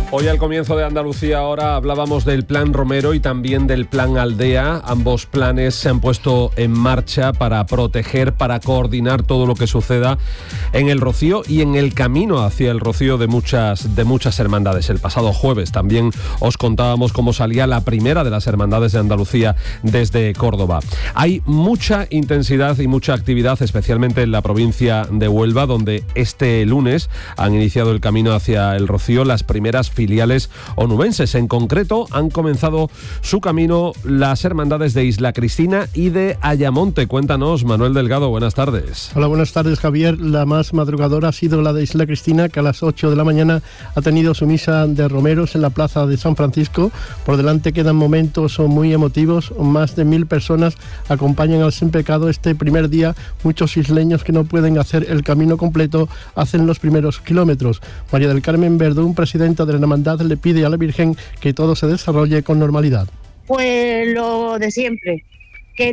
Hoy al comienzo de Andalucía Ahora hablábamos del Plan Romero y también del Plan Aldea. Ambos planes se han puesto en marcha para proteger, para coordinar todo lo que suceda en el Rocío y en el camino hacia el Rocío de muchas hermandades. El pasado jueves también os contábamos cómo salía la primera de las hermandades de Andalucía desde Córdoba. Hay mucha intensidad y mucha actividad, especialmente en la provincia de Huelva, donde este lunes han iniciado el camino hacia el Rocío las primeras filiales onubenses. En concreto, han comenzado su camino las hermandades de Isla Cristina y de Ayamonte. Cuéntanos, Manuel Delgado, buenas tardes. Hola, buenas tardes, Javier. La más madrugadora ha sido la de Isla Cristina, que a las 8 de la mañana ha tenido su misa de romeros en la plaza de San Francisco. Por delante quedan momentos muy emotivos. Más de 1.000 personas acompañan al Sin Pecado este primer día. Muchos isleños que no pueden hacer el camino completo hacen los primeros kilómetros. María del Carmen Verdún, presidenta de la hermandad, le pide a la Virgen que todo se desarrolle con normalidad. Pues lo de siempre, que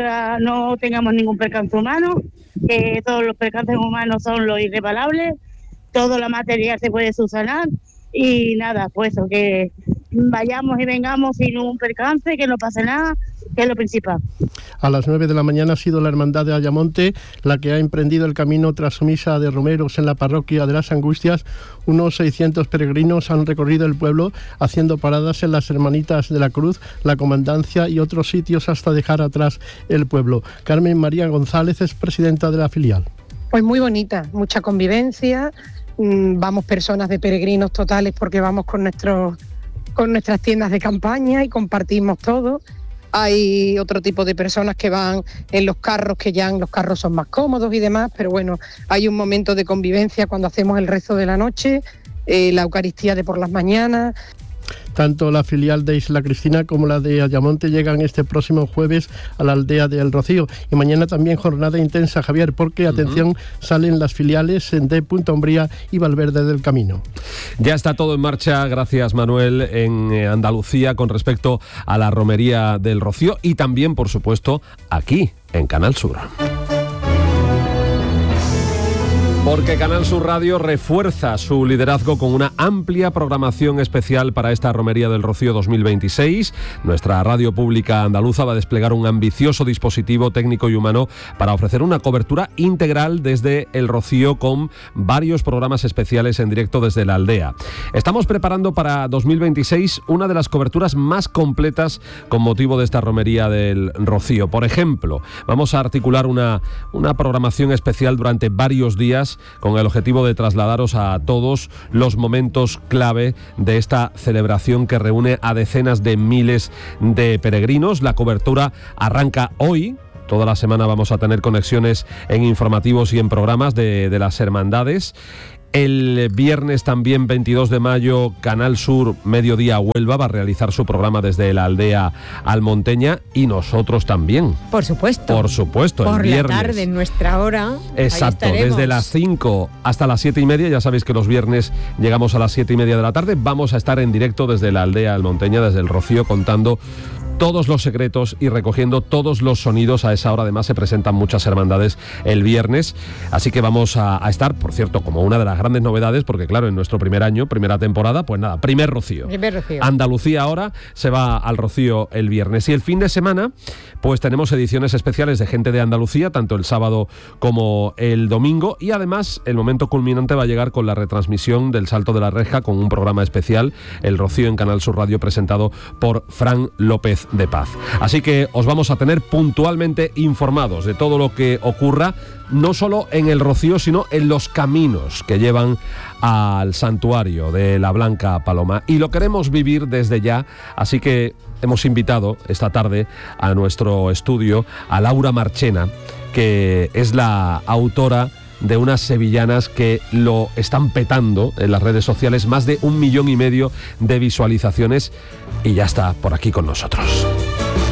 no tengamos ningún percance humano, que todos los percances humanos son los irreparables, toda la material se puede subsanar y nada, pues eso, que vayamos y vengamos sin un percance, que no pase nada, que es lo principal. A las 9 de la mañana ha sido la hermandad de Ayamonte la que ha emprendido el camino tras su misa de romeros en la parroquia de las Angustias. Unos 600 peregrinos han recorrido el pueblo haciendo paradas en las Hermanitas de la Cruz, la Comandancia y otros sitios hasta dejar atrás el pueblo. Carmen María González es presidenta de la filial. Pues muy bonita, mucha convivencia, vamos personas de peregrinos totales porque vamos con nuestras tiendas de campaña y compartimos todo. Hay otro tipo de personas que van en los carros, que ya los carros son más cómodos y demás, pero bueno, hay un momento de convivencia cuando hacemos el rezo de la noche, la Eucaristía de por las mañanas. Tanto la filial de Isla Cristina como la de Ayamonte llegan este próximo jueves a la aldea de El Rocío. Y mañana también jornada intensa, Javier, porque, atención, salen las filiales de Punta Umbría y Valverde del Camino. Ya está todo en marcha, gracias Manuel, en Andalucía con respecto a la romería del Rocío y también, por supuesto, aquí, en Canal Sur. Porque Canal Sur Radio refuerza su liderazgo con una amplia programación especial para esta Romería del Rocío 2026. Nuestra radio pública andaluza va a desplegar un ambicioso dispositivo técnico y humano para ofrecer una cobertura integral desde el Rocío con varios programas especiales en directo desde la aldea. Estamos preparando para 2026 una de las coberturas más completas con motivo de esta Romería del Rocío. Por ejemplo, vamos a articular una programación especial durante varios días con el objetivo de trasladaros a todos los momentos clave de esta celebración que reúne a decenas de miles de peregrinos. La cobertura arranca hoy. Toda la semana vamos a tener conexiones en informativos y en programas de las hermandades. El viernes también 22 de mayo Canal Sur Mediodía Huelva va a realizar su programa desde la aldea almonteña y nosotros también. Por supuesto. Por el viernes. La tarde, en nuestra hora. Exacto, desde las 5 hasta las 7:30. Ya sabéis que los viernes llegamos a las 7:30 de la tarde. Vamos a estar en directo desde la aldea almonteña, desde el Rocío, contando todos los secretos y recogiendo todos los sonidos. A esa hora además se presentan muchas hermandades el viernes, así que vamos a estar, por cierto, como una de las grandes novedades, porque claro, en nuestro primer año, primera temporada, pues nada, primer Rocío. Andalucía Ahora se va al Rocío el viernes y el fin de semana pues tenemos ediciones especiales de Gente de Andalucía, tanto el sábado como el domingo, y además el momento culminante va a llegar con la retransmisión del Salto de la Reja con un programa especial, El Rocío en Canal Sur Radio, presentado por Fran López de Paz. Así que os vamos a tener puntualmente informados de todo lo que ocurra, no solo en el Rocío, sino en los caminos que llevan al santuario de la Blanca Paloma. Y lo queremos vivir desde ya, así que hemos invitado esta tarde a nuestro estudio a Laura Marchena, que es la autora de unas sevillanas que lo están petando en las redes sociales, más de 1,5 millones de visualizaciones, y ya está por aquí con nosotros.